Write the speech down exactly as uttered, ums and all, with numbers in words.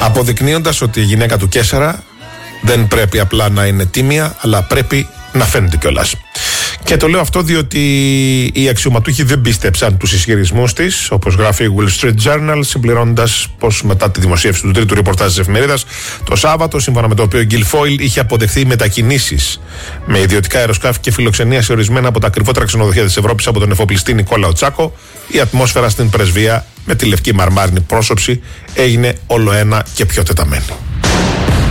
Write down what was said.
αποδεικνύοντας ότι η γυναίκα του Κέσσαρα δεν πρέπει απλά να είναι τίμια, αλλά πρέπει να φαίνεται κιόλας. Και το λέω αυτό διότι οι αξιωματούχοι δεν πίστεψαν τους ισχυρισμούς της, όπως γράφει η Wall Street Journal, συμπληρώνοντας πως μετά τη δημοσίευση του τρίτου ρεπορτάζ της εφημερίδας το Σάββατο, σύμφωνα με το οποίο η Guilfoyle είχε αποδεχθεί μετακινήσεις με ιδιωτικά αεροσκάφη και φιλοξενία σε ορισμένα από τα ακριβότερα ξενοδοχεία της Ευρώπης από τον εφοπλιστή Νικόλαο Τσάκο, η ατμόσφαιρα στην πρεσβεία με τη λευκή μαρμάρινη πρόσωψη έγινε όλο ένα και πιο τεταμένη.